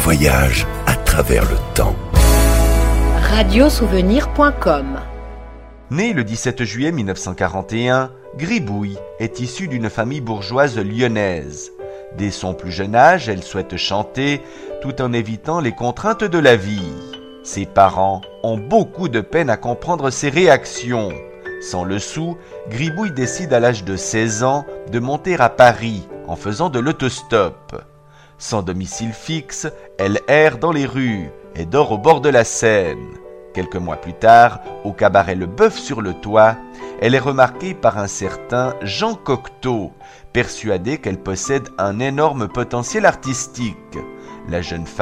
voyage à travers le temps. Radiosouvenir.com. Né le 17 juillet 1941, Gribouille est issue d'une famille bourgeoise lyonnaise. Dès son plus jeune âge, elle souhaite chanter tout en évitant les contraintes de la vie. Ses parents ont beaucoup de peine à comprendre ses réactions. Sans le sou, Gribouille décide à l'âge de 16 ans de monter à Paris en faisant de l'autostop. Sans domicile fixe, elle erre dans les rues et dort au bord de la Seine. Quelques mois plus tard, au cabaret Le Bœuf sur le Toit, elle est remarquée par un certain Jean Cocteau, persuadé qu'elle possède un énorme potentiel artistique. La jeune femme